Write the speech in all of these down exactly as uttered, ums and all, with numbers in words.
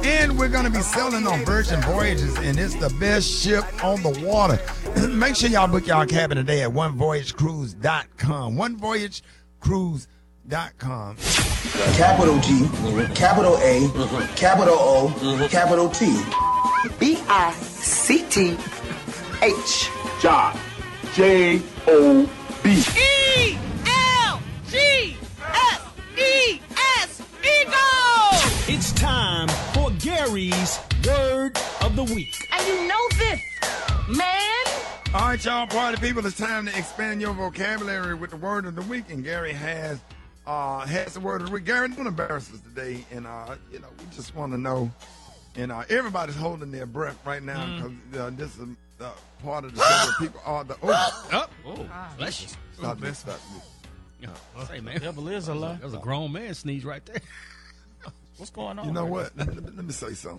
And we're going to be sailing on Virgin Voyages, and it's the best ship on the water. Make sure y'all book y'all cabin today at one voyage cruise dot com. one voyage cruise dot com. Capital G, capital A, capital O, capital T. B I C T H. John. J O B. E L G S E S. Eagle! It's time for Gary's Word of the Week. And you know this, man. All right, y'all party people, it's time to expand your vocabulary with the word of the week. And Gary has uh, has the word of the week. Gary, don't embarrass us today. And, uh, you know, we just want to know. And uh, everybody's holding their breath right now because mm. uh, this is uh, part of the show where people are the. Oh, oh, oh bless you. Stop this, stop this. Oh, say, man. Devil is a lie. That was a grown man sneeze right there. What's going on? You know what? Let me, let me say something.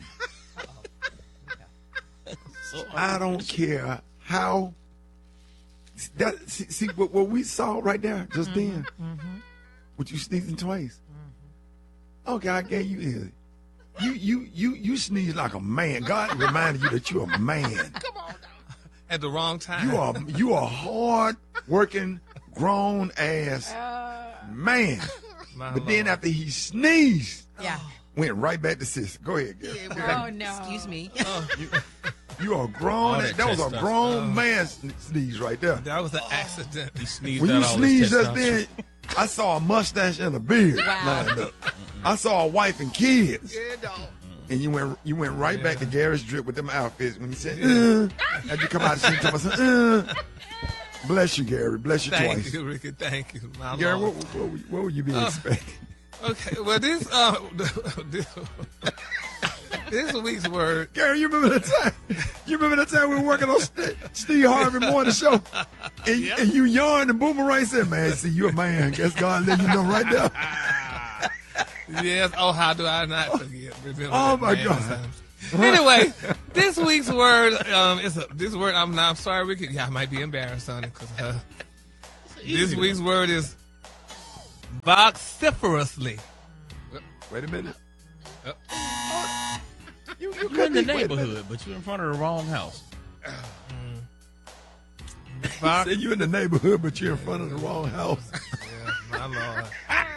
I don't care how. That, see, see what, what we saw right there just mm-hmm, then? Mm-hmm. With you sneezing twice. Mm-hmm. Okay, I gave you it. You you you you sneeze like a man. God reminded you that you're a man. Come on, now. At the wrong time. You are you are hard working grown ass uh, man. But Lord. Then after he sneezed, yeah, went right back to sister. Go ahead, girl. Oh no! Excuse me. Uh, you, you are grown. That, that was a grown uh, man sneeze right there. That was an accident. He sneezed. When you sneezed just then, I saw a mustache and a beard wow. lined up. I saw a wife and kids. Yeah, dog. And you went you went right yeah. back to Gary's drip with them outfits when you said, uh, as you come out of the scene, said, uh. Bless you, Gary. Bless you thank twice. Thank you, Ricky. Thank you. My Gary, Lord. what, what, what, what would you be uh, expecting? Okay, well, this, uh, this, this week's word. Gary, you remember the time? You remember the time we were working on St- Steve Harvey Morning Show? And, yep. and you yawned and Boomerang said, man, see, you're a man. Guess God let you know right now. Yes. Oh, how do I not forget? Remember oh, my God. Times. Anyway, this week's word um, is a, this word. I'm not I'm sorry, Ricky. Yeah, I might be embarrassed on it because uh, this week's word is vociferously. Wait a minute. Uh, you, you you're in the neighborhood, but you're in front of the wrong house. Mm. Said you're in the neighborhood, but you're in front of the wrong house. Yeah, my Lord.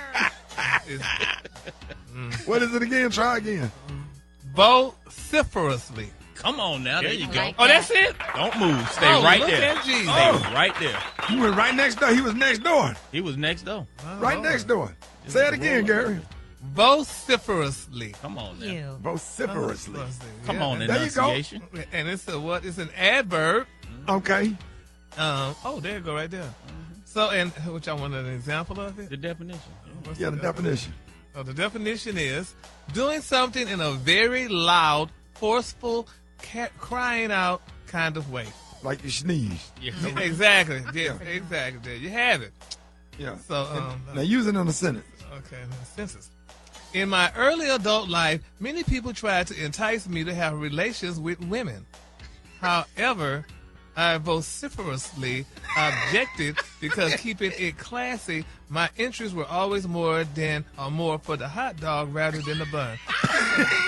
mm. What is it again? Try again. Vociferously. Come on now, there you go. Like oh, that's it? Don't move. Stay oh, right look there. At Stay oh. right there. You went right next door. He was next door. He was next door. Oh, right Lord. next door. Just Say it again, Gary. Vociferously. Come on now. Vociferously. Vociferously. Come yeah. on, there enunciation. You go. And it's a what? It's an adverb. Okay. Um. Oh, there you go, right there. Mm-hmm. So, and which I wanted an example of it. The definition. What's yeah, the, the definition. Oh, the definition is doing something in a very loud, forceful, ca- crying out kind of way. Like you sneeze. Yeah. Exactly. Yeah, exactly. There you have it. Yeah. So um, now use it in a sentence. Okay, in a sentence. In my early adult life, many people tried to entice me to have relations with women. However, I vociferously objected because keeping it classy, my interests were always more than or more for the hot dog rather than the bun.